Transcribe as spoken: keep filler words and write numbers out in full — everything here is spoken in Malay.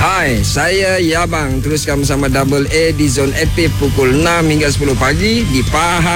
Hai, saya Yabang. Teruskan bersama Double A di Zon Aktif pukul enam hingga sepuluh pagi di Pahang.